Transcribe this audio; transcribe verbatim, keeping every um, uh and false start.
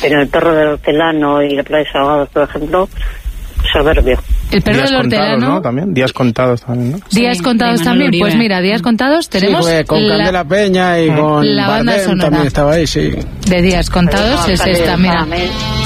Pero el perro del hortelano y la playa de Salgados, por ejemplo, soberbio. El perro días del hortelano, contados, ¿no? También, días contados también, ¿no? Días Sí, contados de Manuel también. Uribe. Pues mira, días contados tenemos Sí, fue con la, Candela Peña y con la banda Bardem sonora también estaba ahí, sí. de días contados. Es esta, mira.